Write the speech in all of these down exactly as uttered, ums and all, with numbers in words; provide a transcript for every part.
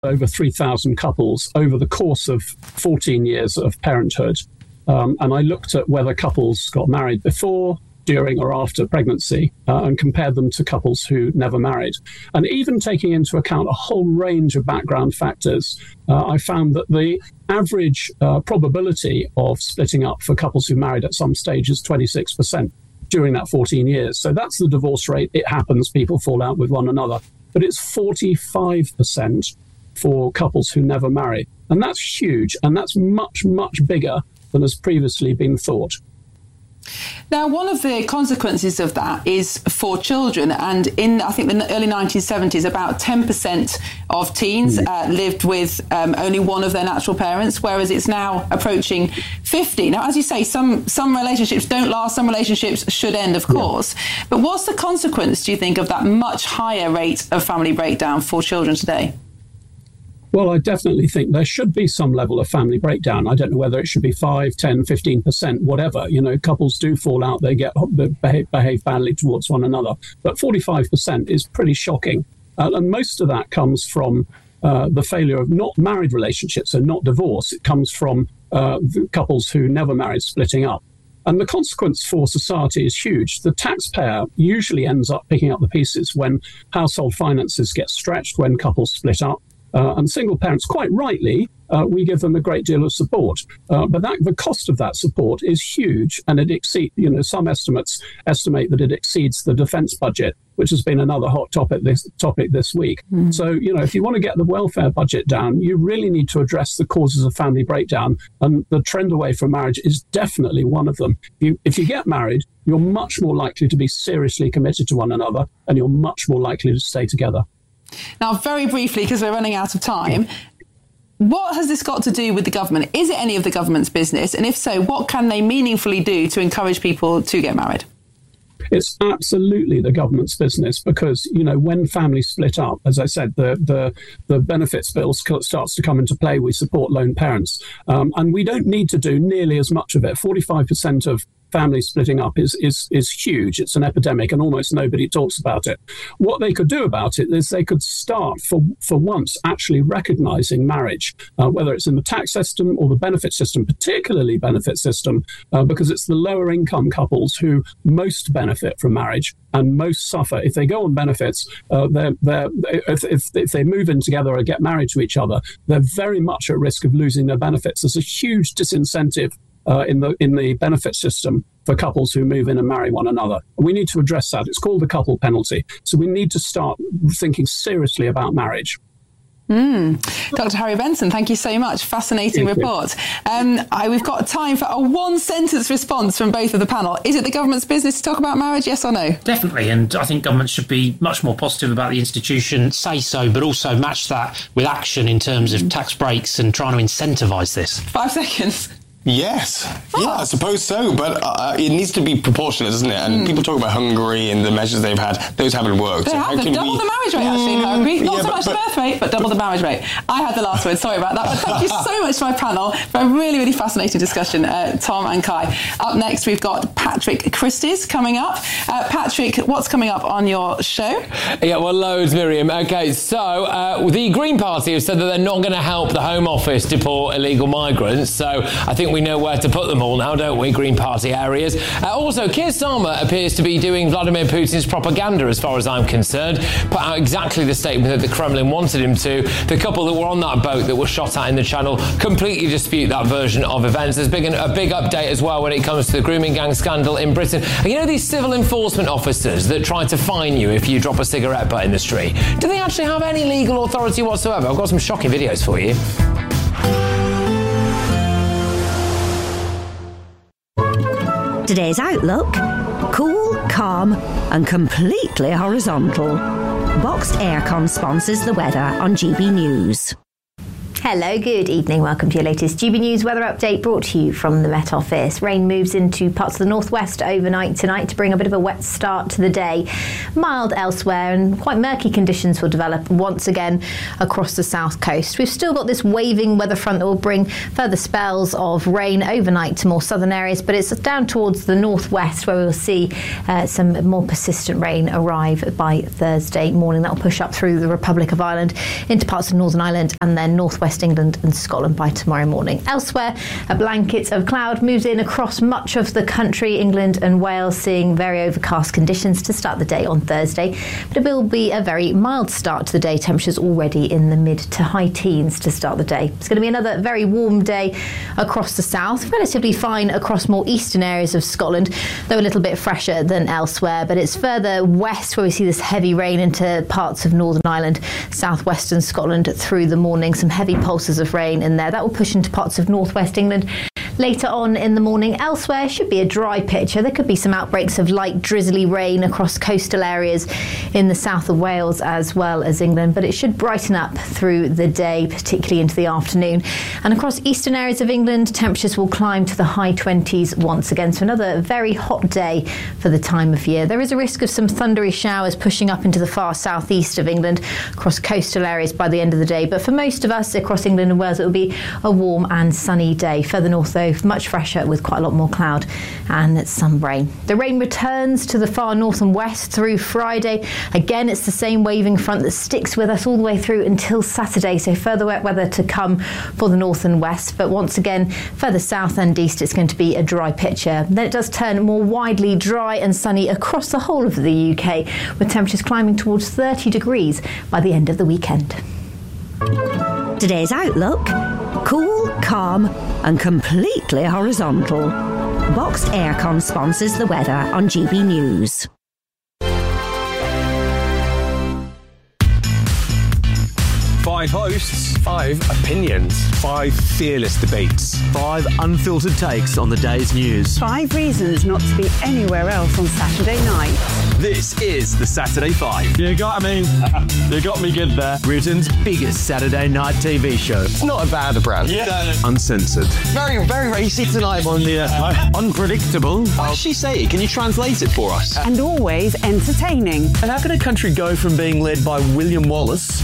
over three thousand couples over the course of fourteen years of parenthood. Um, and I looked at whether couples got married before, during or after pregnancy uh, and compared them to couples who never married. And even taking into account a whole range of background factors, uh, I found that the average uh, probability of splitting up for couples who married at some stage is twenty-six percent during that fourteen years. So that's the divorce rate. It happens. People fall out with one another. But it's forty-five percent for couples who never marry. And that's huge. And that's much, much bigger than has previously been thought. Now, one of the consequences of that is for children. And in, I think, the early nineteen seventies, about ten percent of teens uh, lived with um, only one of their natural parents, whereas it's now approaching fifty. Now, as you say, some, some relationships don't last, some relationships should end, of course. Yeah. But what's the consequence, do you think, of that much higher rate of family breakdown for children today? Well, I definitely think there should be some level of family breakdown. I don't know whether it should be five, ten, fifteen percent, whatever. You know, couples do fall out. They get they behave, behave badly towards one another. But forty-five percent is pretty shocking. Uh, and most of that comes from uh, the failure of not married relationships, so not divorce. It comes from uh, couples who never married splitting up. And the consequence for society is huge. The taxpayer usually ends up picking up the pieces when household finances get stretched, when couples split up. Uh, and single parents, quite rightly, uh, we give them a great deal of support. Uh, but that, the cost of that support is huge, and it exceeds, you know, some estimates estimate that it exceeds the defence budget, which has been another hot topic this topic this week. Mm. So, you know, if you want to get the welfare budget down, you really need to address the causes of family breakdown, and the trend away from marriage is definitely one of them. You, if you get married, you're much more likely to be seriously committed to one another, and you're much more likely to stay together. Now, very briefly, because we're running out of time, what has this got to do with the government? Is it any of the government's business? And if so, what can they meaningfully do to encourage people to get married? It's absolutely the government's business because, you know, when families split up, as I said, the the, the benefits bill starts to come into play. We support lone parents. Um, and we don't need to do nearly as much of it. forty-five percent of families splitting up is, is, is huge. It's an epidemic and almost nobody talks about it. What they could do about it is they could start for, for once actually recognising marriage, uh, whether it's in the tax system or the benefit system, particularly benefit system, uh, because it's the lower income couples who most benefit from marriage and most suffer. If they go on benefits, uh, they're, they're, if, if, if they move in together or get married to each other, they're very much at risk of losing their benefits. There's a huge disincentive Uh, in the in the benefit system for couples who move in and marry one another. We need to address that. It's called the couple penalty. So we need to start thinking seriously about marriage. Mm. Doctor Harry Benson, thank you so much. Fascinating thank report. Um, I, we've got time for a one-sentence response from both of the panel. Is it the government's business to talk about marriage, yes or no? Definitely, and I think government should be much more positive about the institution, say so, but also match that with action in terms of tax breaks and trying to incentivise this. Five seconds. Yes, oh. yeah, I suppose so, but uh, it needs to be proportionate, doesn't it? And mm. people talk about Hungary and the measures they've had; those haven't worked. They so have double we... the marriage rate actually in Hungary. Not yeah, so but, much but, the birth rate, but double the marriage rate. I had the last word. Sorry about that. But thank you so much to my panel for a really, really fascinating discussion, uh, Tom and Kai. Up next, we've got Patrick Christys coming up. Uh, Patrick, what's coming up on your show? Yeah, well, loads, Miriam. Okay, so uh, the Green Party have said that they're not going to help the Home Office deport illegal migrants. So I think we know where to put them all now, don't we? Green Party areas. Uh, also, Keir Starmer appears to be doing Vladimir Putin's propaganda, as far as I'm concerned. Put out exactly the statement that the Kremlin wanted him to. The couple that were on that boat that was shot at in the Channel completely dispute that version of events. There's big, a big update as well when it comes to the grooming gang scandal in Britain. And you know these civil enforcement officers that try to fine you if you drop a cigarette butt in the street? Do they actually have any legal authority whatsoever? I've got some shocking videos for you. Today's outlook: cool, calm and completely horizontal. Boxed Aircon sponsors the weather on G B News. Hello, good evening. Welcome to your latest G B News weather update brought to you from the Met Office. Rain moves into parts of the northwest overnight tonight to bring a bit of a wet start to the day. Mild elsewhere and quite murky conditions will develop once again across the south coast. We've still got this waving weather front that will bring further spells of rain overnight to more southern areas, but it's down towards the northwest where we'll see uh, some more persistent rain arrive by Thursday morning. That will push up through the Republic of Ireland into parts of Northern Ireland and then northwest England and Scotland by tomorrow morning. Elsewhere, a blanket of cloud moves in across much of the country, England and Wales, seeing very overcast conditions to start the day on Thursday. But it will be a very mild start to the day. Temperatures already in the mid to high teens to start the day. It's going to be another very warm day across the south, relatively fine across more eastern areas of Scotland, though a little bit fresher than elsewhere. But it's further west where we see this heavy rain into parts of Northern Ireland, southwestern Scotland through the morning. Some heavy pulses of rain in there. That will push into parts of northwest England later on in the morning. Elsewhere should be a dry picture. There could be some outbreaks of light drizzly rain across coastal areas in the south of Wales as well as England, but it should brighten up through the day, particularly into the afternoon. And across eastern areas of England, temperatures will climb to the high twenties once again. So another very hot day for the time of year. There is a risk of some thundery showers pushing up into the far southeast of England across coastal areas by the end of the day, but for most of us across England and Wales it will be a warm and sunny day. Further north though, much fresher with quite a lot more cloud and some rain. The rain returns to the far north and west through Friday. Again, it's the same waving front that sticks with us all the way through until Saturday, so further wet weather to come for the north and west, but once again further south and east it's going to be a dry picture. Then it does turn more widely dry and sunny across the whole of the U K, with temperatures climbing towards thirty degrees by the end of the weekend. Today's outlook: cool, calm and completely horizontal. Boxed Aircon sponsors the weather on G B News. Five hosts, five opinions, five fearless debates, five unfiltered takes on the day's news. Five reasons not to be anywhere else on Saturday night. This is the Saturday Five. You got me. You got me good there. Britain's biggest Saturday night T V show. It's not a bad brand. Yeah. Uncensored. Very, very racy tonight. On the uh, unpredictable. What did she say? Can you translate it for us? And always entertaining. And how can a country go from being led by William Wallace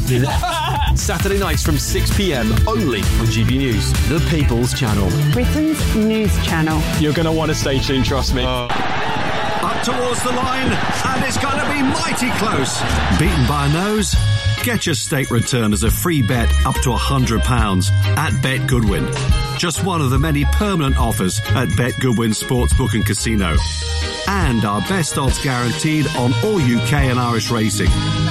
Saturday nights from six p.m. only on G B News, the People's Channel. Britain's news channel. You're going to want to stay tuned, trust me. Uh. Up towards the line, and it's going to be mighty close. Beaten by a nose? Get your state return as a free bet up to one hundred pounds at Bet Goodwin. Just one of the many permanent offers at Bet Goodwin Sportsbook and Casino. And our best odds guaranteed on all U K and Irish racing.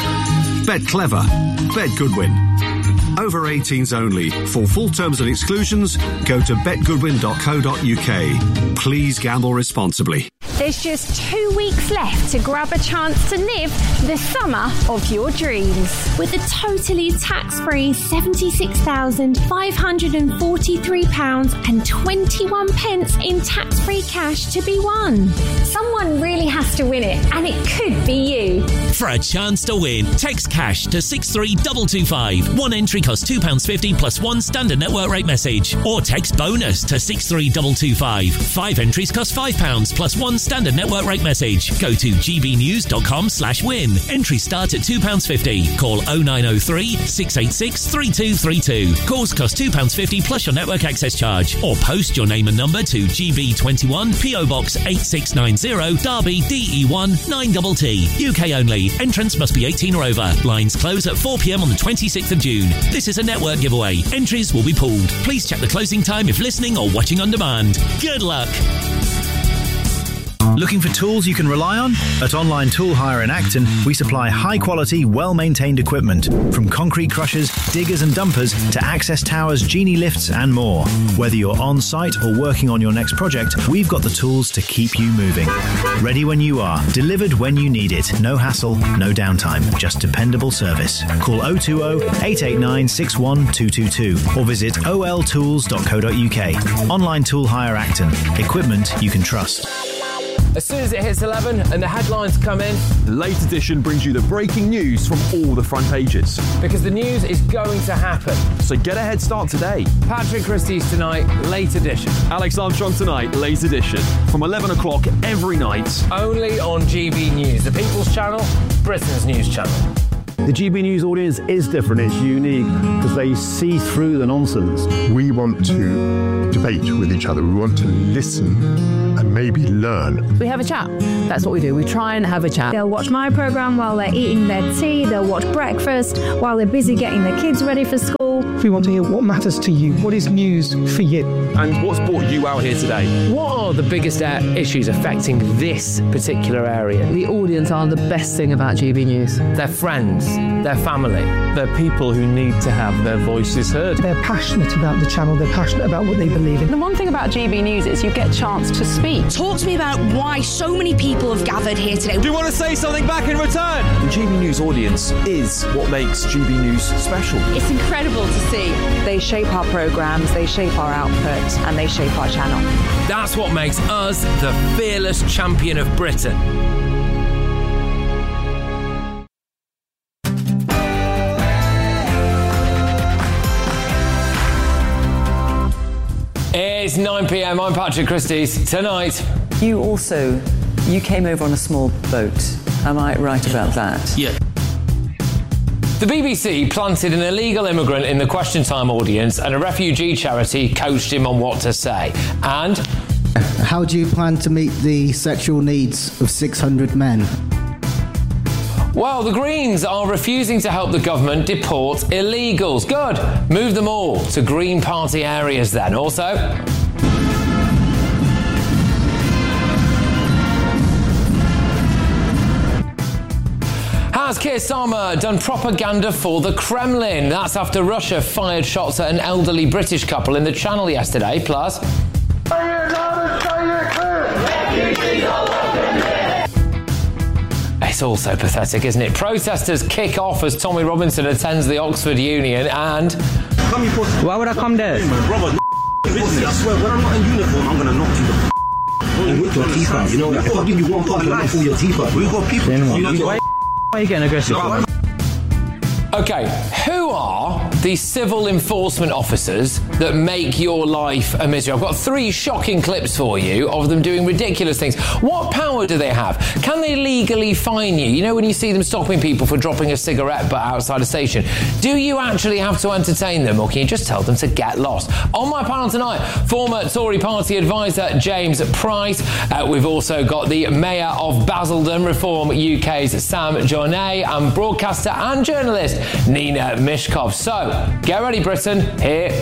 Bet clever. Bet Goodwin. Over eighteens only. For full terms and exclusions, go to bet goodwin dot co dot uk. Please gamble responsibly. There's just two weeks left to grab a chance to live the summer of your dreams. With a totally tax-free seventy-six thousand five hundred forty-three pounds and twenty-one pence in tax-free cash to be won. Someone really has to win it, and it could be you. For a chance to win, text cash to six three two two five. One entry costs two pounds fifty plus one standard network rate message. Or text bonus to six three two two five. Five entries cost five pounds plus one standard network rate message. Go to gbnews.com slash win. Entries start at two pounds fifty. Call oh nine oh three, six eight six, three two three two. Calls cost two pounds fifty plus your network access charge. Or post your name and number to G B twenty-one, P O Box eight six nine zero, Derby, D E one nine T T. U K only. Entrance must be eighteen or over. Lines close at four p.m. on the twenty-sixth of June. This is a network giveaway. Entries will be pulled. Please check the closing time if listening or watching on demand. Good luck. Looking for tools you can rely on? At Online Tool Hire in Acton, we supply high-quality, well-maintained equipment, from concrete crushers, diggers and dumpers to access towers, genie lifts and more. Whether you're on-site or working on your next project, we've got the tools to keep you moving. Ready when you are, delivered when you need it. No hassle, no downtime, just dependable service. Call oh two oh, eight eight nine, six one two two two or visit o l tools dot co dot uk. Online Tool Hire Acton. Equipment you can trust. As soon as it hits eleven and the headlines come in, The Late Edition brings you the breaking news from all the front pages. because the news is going to happen. So get a head start today. Patrick Christie's Tonight, Late Edition. Alex Armstrong Tonight, Late Edition. From eleven o'clock every night. Only on G B News, the People's Channel, Britain's news channel. The G B News audience is different, it's unique, because they see through the nonsense. We want to debate with each other. We want to listen and maybe learn. We have a chat. That's what we do. We try and have a chat. They'll watch my programme while they're eating their tea. They'll watch breakfast while they're busy getting their kids ready for school. We want to hear what matters to you. What is news for you? And what's brought you out here today? What are the biggest uh, issues affecting this particular area? The audience are the best thing about G B News. Their friends, their family. They're people who need to have their voices heard. They're passionate about the channel. They're passionate about what they believe in. The one thing about G B News is you get a chance to speak. Talk to me about why so many people have gathered here today. Do you want to say something back in return? The G B News audience is what makes G B News special. It's incredible to see. They shape our programmes, they shape our output, and they shape our channel. That's what makes us the fearless champion of Britain. It's nine p.m. I'm Patrick Christie's. Tonight, You also, you came over on a small boat. Am I right about that? Yeah. The B B C planted an illegal immigrant in the Question Time audience, and a refugee charity coached him on what to say. And how do you plan to meet the sexual needs of six hundred men? well, the Greens are refusing to help the government deport illegals. Good. Move them all to Green Party areas then. Also, has Keir Starmer done propaganda for the Kremlin? That's after Russia fired shots at an elderly British couple in the Channel yesterday. Plus, it's all so pathetic, isn't it? Protesters kick off as Tommy Robinson attends the Oxford Union. And why would I come there? My brother, business. I swear, when I'm not in uniform, I'm gonna knock you the and with your teeth out. You know that. If I give you one punch, I'll pull your teeth out. We've got people. You know, why are you getting aggressive? okay, who are the civil enforcement officers that make your life a misery? I've got three shocking clips for you of them doing ridiculous things. What power do they have? Can they legally fine you? You know when you see them stopping people for dropping a cigarette butt outside a station? Do you actually have to entertain them, or can you just tell them to get lost? On my panel tonight, former Tory party advisor James Price. Uh, we've also got the Mayor of Basildon, Reform U K's Sam Jornet, and broadcaster and journalist Nina Mishkov. So, get ready, Britain. Here